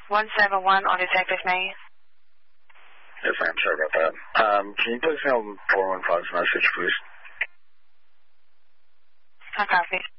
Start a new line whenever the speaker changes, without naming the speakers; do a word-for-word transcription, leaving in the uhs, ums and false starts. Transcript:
one seven one on Detective May.
Yes, ma'am. Sorry about that. Um, can you please mail four one five's message, please?
I copy.